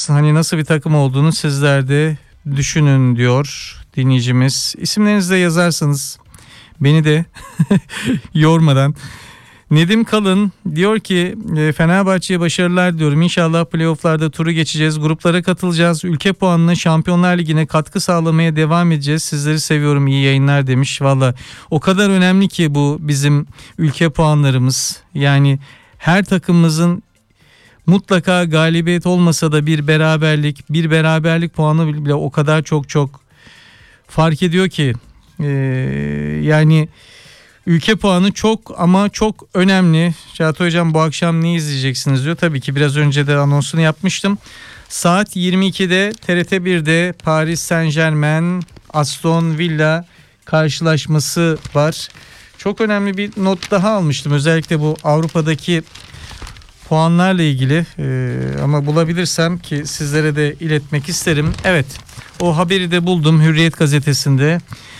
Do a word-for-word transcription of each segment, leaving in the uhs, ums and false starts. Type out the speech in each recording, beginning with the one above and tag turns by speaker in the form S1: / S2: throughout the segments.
S1: biraz hani nasıl bir takım olduğunu sizler de düşünün diyor dinleyicimiz. İsimlerinizi de yazarsanız beni de yormadan. Nedim Kalın diyor ki Fenerbahçe'ye başarılar diyorum. İnşallah playofflarda turu geçeceğiz. Gruplara katılacağız. Ülke puanına Şampiyonlar Ligi'ne katkı sağlamaya devam edeceğiz. Sizleri seviyorum, iyi yayınlar demiş. Valla o kadar önemli ki bu bizim ülke puanlarımız. Yani her takımımızın mutlaka galibiyet olmasa da bir beraberlik, bir beraberlik puanı bile o kadar çok çok fark ediyor ki. Ee, yani... Ülke puanı çok ama çok önemli. Çağatay Hocam bu akşam ne izleyeceksiniz diyor. Tabii ki biraz önce de anonsunu yapmıştım. Saat yirmi ikide T R T birde Paris Saint-Germain Aston Villa karşılaşması var. Çok önemli bir not daha almıştım. Özellikle bu Avrupa'daki puanlarla ilgili ee, ama bulabilirsem ki sizlere de iletmek isterim. Evet, o haberi de buldum Hürriyet gazetesinde.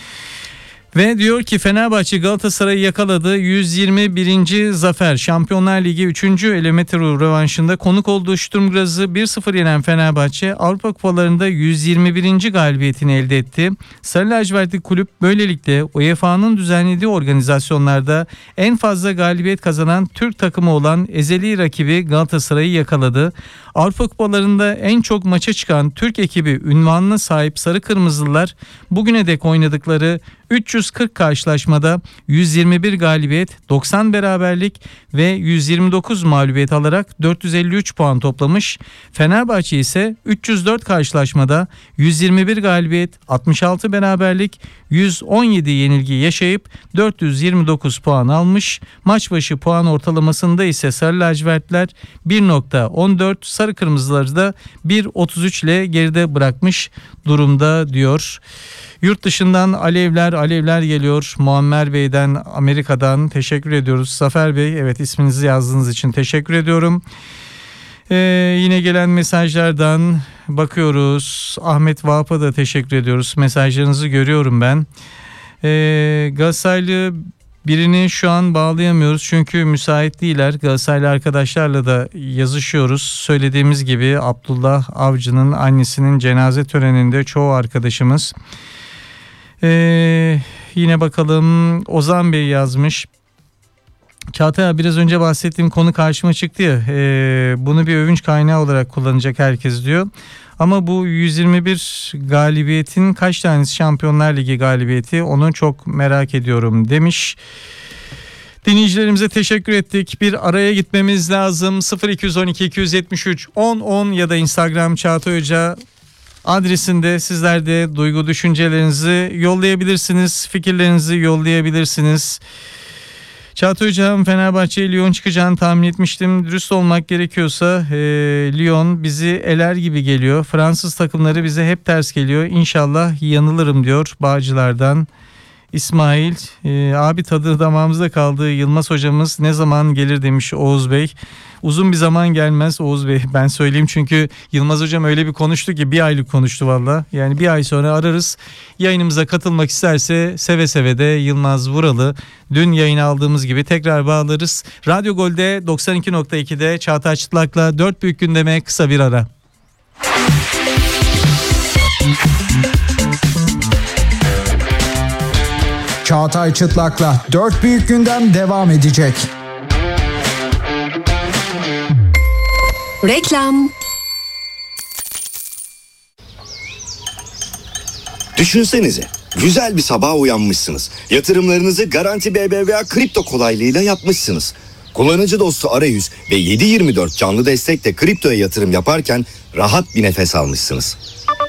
S1: Ve diyor ki Fenerbahçe Galatasaray'ı yakaladı. yüz yirmi birinci zafer. Şampiyonlar Ligi üçüncü elemetre rövanşında konuk olduğu Sturm Graz'ı bir sıfır yenen Fenerbahçe Avrupa Kupalarında yüz yirmi birinci galibiyetini elde etti. Sarı lacivertli kulüp böylelikle U E F A'nın düzenlediği organizasyonlarda en fazla galibiyet kazanan Türk takımı olan ezeli rakibi Galatasaray'ı yakaladı. Avrupa Kupalarında en çok maça çıkan Türk ekibi ünvanına sahip Sarı Kırmızılılar bugüne dek oynadıkları üç yüz kırk karşılaşmada yüz yirmi bir galibiyet, doksan beraberlik ve yüz yirmi dokuz mağlubiyet alarak dört yüz elli üç puan toplamış. Fenerbahçe ise üç yüz dört karşılaşmada yüz yirmi bir galibiyet, altmış altı beraberlik, yüz on yedi yenilgi yaşayıp dört yüz yirmi dokuz puan almış. Maç başı puan ortalamasında ise Sarı lacivertler bir nokta on dört, Sarı Kırmızıları da bir nokta otuz üç ile geride bırakmış durumda diyor. Yurt dışından alevler alevler geliyor. Muammer Bey'den, Amerika'dan teşekkür ediyoruz. Zafer Bey, evet, isminizi yazdığınız için teşekkür ediyorum. Ee, yine gelen mesajlardan bakıyoruz. Ahmet Vahap'a da teşekkür ediyoruz. Mesajlarınızı görüyorum ben. Ee, Galatasaraylı birini şu an bağlayamıyoruz çünkü müsait değiller. Galatasaraylı arkadaşlarla da yazışıyoruz. Söylediğimiz gibi Abdullah Avcı'nın annesinin cenaze töreninde çoğu arkadaşımız. Ee, yine bakalım, Ozan Bey yazmış. Çağatay abi, biraz önce bahsettiğim konu karşıma çıktı ya, e, bunu bir övünç kaynağı olarak kullanacak herkes diyor. Ama bu yüz yirmi bir galibiyetin kaç tanesi Şampiyonlar Ligi galibiyeti, onu çok merak ediyorum demiş. Dinleyicilerimize teşekkür ettik. Bir araya gitmemiz lazım. sıfır iki on iki iki yetmiş üç on on ya da Instagram Çağatay Hoca adresinde sizler de duygu düşüncelerinizi yollayabilirsiniz. Fikirlerinizi yollayabilirsiniz. Çağatay Hocam, Fenerbahçe'ye Lyon çıkacağını tahmin etmiştim. Dürüst olmak gerekiyorsa e, Lyon bizi eler gibi geliyor. Fransız takımları bize hep ters geliyor. İnşallah yanılırım diyor Bağcılar'dan İsmail. E, abi tadı damağımızda kaldı. Yılmaz hocamız ne zaman gelir demiş Oğuz Bey. Uzun bir zaman gelmez Oğuz Bey, ben söyleyeyim, çünkü Yılmaz hocam öyle bir konuştu ki bir aylık konuştu valla. Yani bir ay sonra ararız. Yayınımıza katılmak isterse seve seve de Yılmaz Vuralı dün yayın aldığımız gibi tekrar bağlarız. Radyo Gol'de doksan iki nokta iki'de Çağatay Çıtlak'la dört büyük gündeme kısa bir ara.
S2: Çağatay Çıtlak'la dört büyük gündem devam edecek.
S3: Reklam.
S4: Düşünsenize, güzel bir sabaha uyanmışsınız. Yatırımlarınızı Garanti B B V A kripto kolaylığıyla yapmışsınız. Kullanıcı dostu arayüz ve yedi yirmi dört canlı destekle kriptoya yatırım yaparken rahat bir nefes almışsınız.